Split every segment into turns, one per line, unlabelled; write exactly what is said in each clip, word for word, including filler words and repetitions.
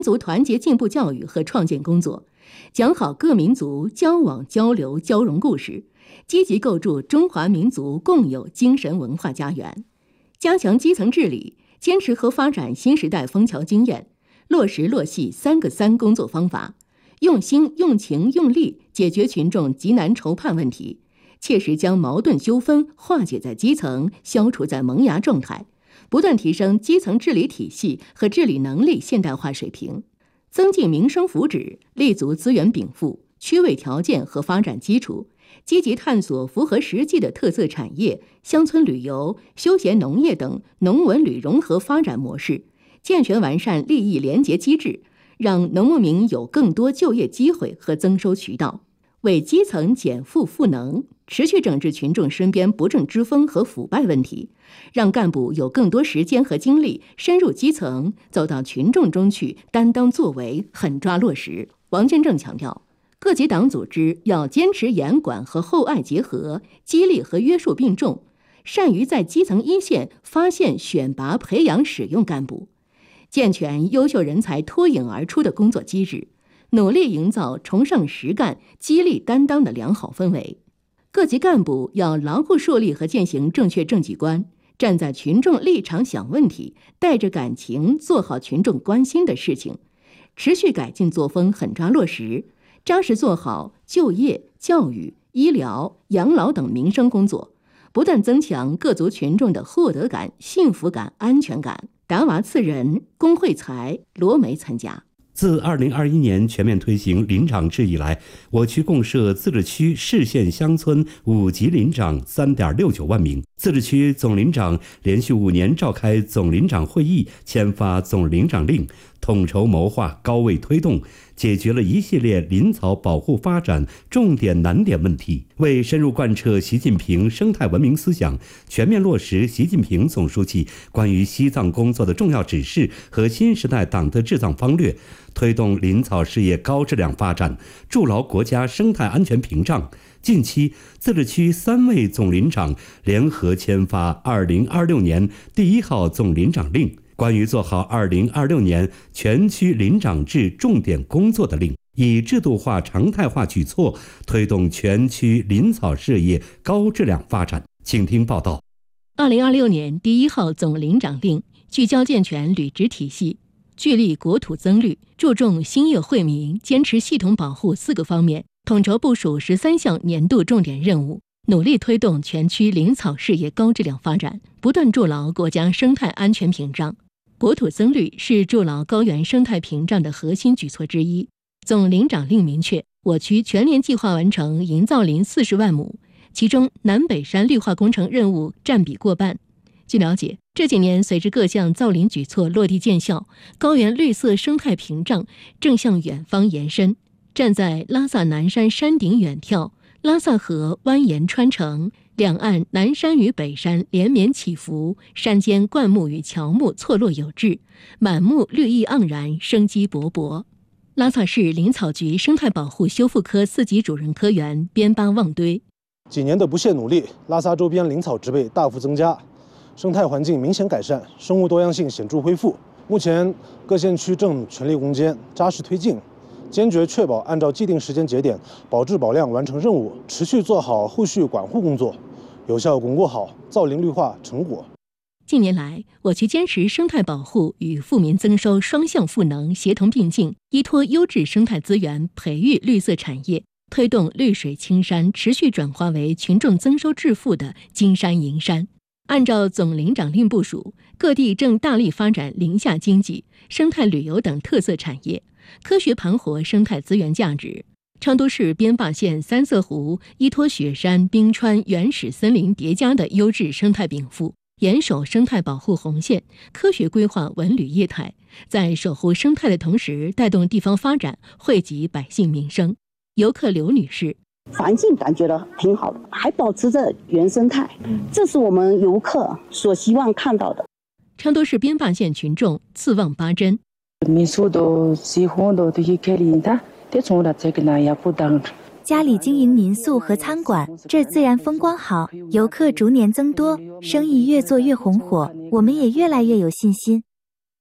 族团结进步教育和创建工作，讲好各民族交往交流交融故事，积极构筑中华民族共有精神文化家园，加强基层治理，坚持和发展新时代枫桥经验，落实落细三个三工作方法，用心用情用力解决群众急难愁盼问题，切实将矛盾纠纷化解在基层，消除在萌芽状态，不断提升基层治理体系和治理能力现代化水平，增进民生福祉，立足资源禀赋、区位条件和发展基础，积极探索符合实际的特色产业、乡村旅游、休闲农业等农文旅融合发展模式，健全完善利益联结机制，让农牧民有更多就业机会和增收渠道，为基层减负赋能，持续整治群众身边不正之风和腐败问题，让干部有更多时间和精力深入基层，走到群众中去，担当作为，狠抓落实。王建正强调，各级党组织要坚持严管和厚爱结合，激励和约束并重，善于在基层一线发现、选拔、培养、使用干部，健全优秀人才脱颖而出的工作机制，努力营造崇尚实干、激励担当的良好氛围。各级干部要牢固树立和践行正确政绩观，站在群众立场想问题，带着感情做好群众关心的事情，持续改进作风，狠抓落实，扎实做好就业、教育、医疗、养老等民生工作，不断增强各族群众的获得感、幸福感、安全感。达娃次人、龚慧才、罗梅参加。
自二零二一年全面推行林长制以来，我区共设自治区、市县乡村五级林长三点六九万名，自治区总林长连续五年召开总林长会议，签发总林长令，统筹谋划，高位推动，解决了一系列林草保护发展重点难点问题，为深入贯彻习近平生态文明思想，全面落实习近平总书记关于西藏工作的重要指示和新时代党的治藏方略，推动林草事业高质量发展，筑牢国家生态安全屏障。近期，自治区三位总林长联合签发二零二六年第一号总林长令，关于做好二零二六年全区林长制重点工作的令，以制度化、常态化举措，推动全区林草事业高质量发展。请听报道。
二零二六年第一号总林长令聚焦健全履职体系，聚力国土增绿，注重兴业惠民，坚持系统保护四个方面，统筹部署十三项年度重点任务，努力推动全区林草事业高质量发展，不断筑牢国家生态安全屏障。国土增绿是筑牢高原生态屏障的核心举措之一。总林长令明确，我区全年计划完成营造林四十万亩，其中南北山绿化工程任务占比过半。据了解，这几年随着各项造林举措落地见效，高原绿色生态屏障正向远方延伸。站在拉萨南山山顶远眺，拉萨河蜿蜒穿城，两岸南山与北山连绵起伏，山间灌木与乔木错落有致，满目绿意盎然，生机勃勃。拉萨市林草局生态保护修复科四级主任科员边巴旺堆：
几年的不懈努力，拉萨周边林草植被大幅增加，生态环境明显改善，生物多样性显著恢复。目前各县区正全力攻坚，扎实推进，坚决确保按照既定时间节点保质保量完成任务，持续做好后续管护工作，有效巩固好造林绿化成果。
近年来，我区坚持生态保护与富民增收双向赋能协同并进，依托优质生态资源培育绿色产业，推动绿水青山持续转化为群众增收致富的金山银山。按照总林长令部署，各地正大力发展林下经济、生态旅游等特色产业，科学盘活生态资源价值。昌都市边坝县三色湖依托雪山、冰川、原始森林叠加的优质生态禀赋，严守生态保护红线，科学规划文旅业态，在守护生态的同时带动地方发展，惠及百姓民生。游客刘女士：
环境感觉到挺好的，还保持着原生态，这是我们游客所希望看到的。
昌都市边坝县群众次望八珍：
民宿都喜欢的这些开林的，这从了这个那也不当。
家里经营民宿和餐馆，这自然风光好，游客逐年增多，生意越做越红火，我们也越来越有信心。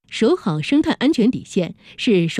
守好生态安全底线是